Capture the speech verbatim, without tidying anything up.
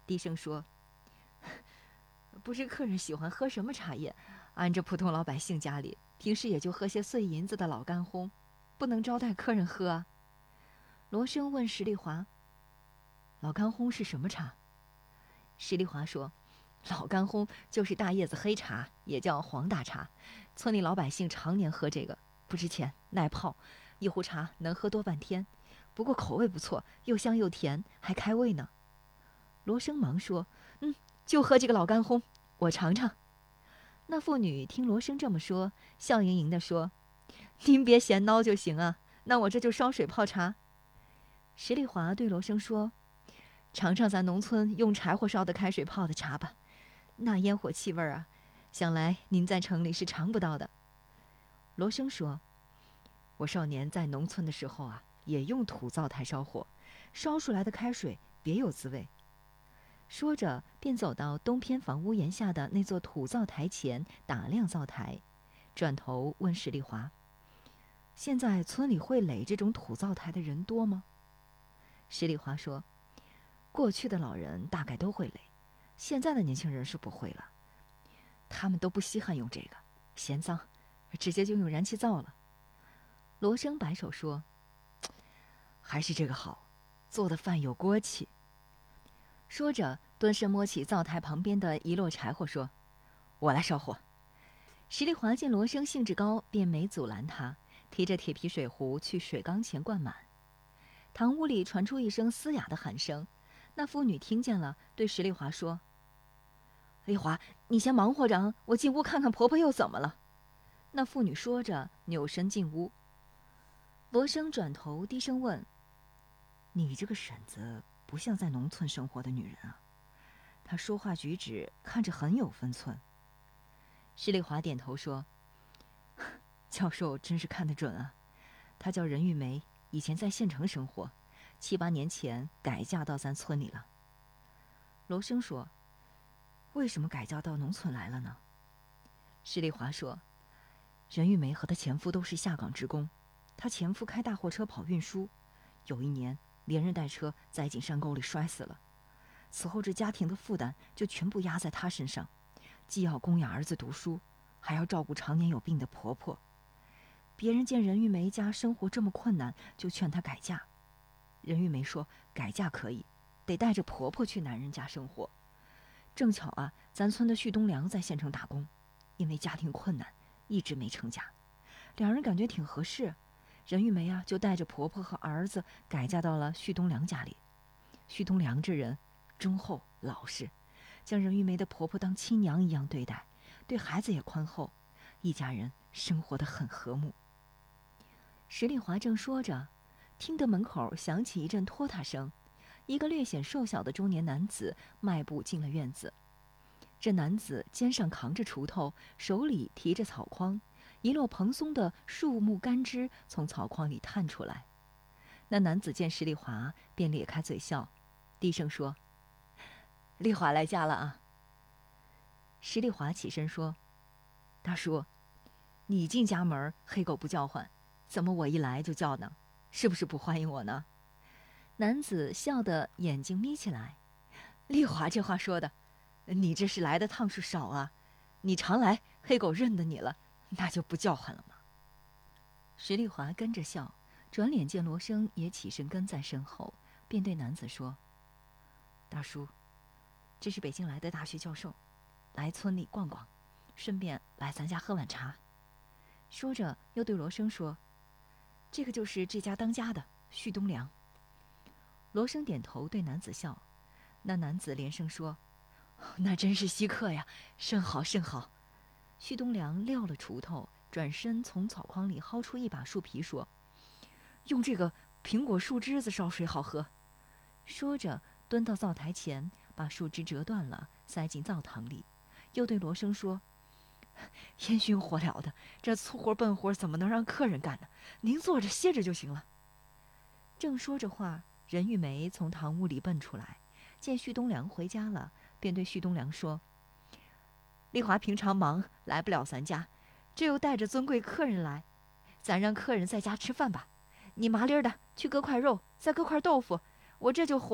低声说：“不是客人喜欢喝什么茶叶，按着普通老百姓家里，平时也就喝些碎银子的老干烘，不能招待客人喝啊。”罗生问石丽华：“老干烘是什么茶？”石丽华说：“老干烘就是大叶子黑茶，也叫黄大茶。村里老百姓常年喝这个，不值钱，耐泡，一壶茶能喝多半天。不过口味不错，又香又甜，还开胃呢。”罗生忙说：“嗯，就喝这个老干烘，我尝尝。”那妇女听罗生这么说，笑盈盈地说：“您别嫌孬就行啊，那我这就烧水泡茶。”石丽华对罗生说：“尝尝咱农村用柴火烧的开水泡的茶吧，那烟火气味啊，想来您在城里是尝不到的。”罗生说：“我少年在农村的时候啊，也用土灶台烧火，烧出来的开水别有滋味。”说着，便走到东偏房屋檐下的那座土灶台前打量灶台，转头问石丽华：“现在村里会垒这种土灶台的人多吗？”石丽华说：“过去的老人大概都会垒，现在的年轻人是不会了。他们都不稀罕用这个，嫌脏，直接就用燃气灶了。”罗生摆手说：“还是这个好，做的饭有锅气。”说着，蹲身摸起灶台旁边的一摞柴火，说：“我来烧火。”石丽华见罗生兴致高，便没阻拦他，提着铁皮水壶去水缸前灌满。堂屋里传出一声嘶哑的喊声，那妇女听见了，对石丽华说：“丽华，你先忙活着啊，我进屋看看婆婆又怎么了。”那妇女说着，扭身进屋。罗生转头低声问：“你这个婶子不像在农村生活的女人啊，她说话举止看着很有分寸。”石丽华点头说：“教授真是看得准啊，她叫任玉梅，以前在县城生活，七八年前改嫁到咱村里了。”罗生说：“为什么改嫁到农村来了呢？”石丽华说：“任玉梅和她前夫都是下岗职工，她前夫开大货车跑运输，有一年连人带车栽进山沟里摔死了。此后这家庭的负担就全部压在她身上，既要供养儿子读书，还要照顾常年有病的婆婆。别人见任玉梅家生活这么困难，就劝她改嫁。任玉梅说改嫁可以，得带着婆婆去男人家生活。正巧啊，咱村的旭东良在县城打工，因为家庭困难，一直没成家。两人感觉挺合适，任玉梅啊就带着婆婆和儿子改嫁到了旭东良家里。旭东良这人忠厚老实，将任玉梅的婆婆当亲娘一样对待，对孩子也宽厚，一家人生活得很和睦。”石丽华正说着，听得门口响起一阵拖沓声，一个略显瘦小的中年男子迈步进了院子。这男子肩上扛着锄头，手里提着草筐，一摞蓬松的树木干枝从草筐里探出来。那男子见石丽华，便咧开嘴笑，低声说：“丽华来家了啊。”石丽华起身说：“大叔，你进家门黑狗不叫唤，怎么我一来就叫呢？是不是不欢迎我呢？”男子笑得眼睛眯起来：“丽华这话说的，你这是来的趟数少啊，你常来，黑狗认得你了，那就不叫唤了吗？”石丽华跟着笑，转脸见罗生也起身跟在身后，便对男子说：“大叔，这是北京来的大学教授，来村里逛逛，顺便来咱家喝碗茶。”说着又对罗生说：“这个就是这家当家的旭东良。”罗生点头对男子笑，那男子连声说：“那真是稀客呀，甚好甚好。”旭东良撂了锄头，转身从草筐里薅出一把树皮，说：“用这个苹果树枝子烧水好喝。”说着蹲到灶台前，把树枝折断了，塞进灶堂里，又对罗生说：“烟熏火燎的，这粗活笨活怎么能让客人干呢？您坐着歇着就行了。”正说着话，任玉梅从堂屋里奔出来，见旭东良回家了，便对旭东良说：“丽华平常忙来不了咱家，这又带着尊贵客人来，咱让客人在家吃饭吧。你麻利儿的去割块肉，再割块豆腐，我这就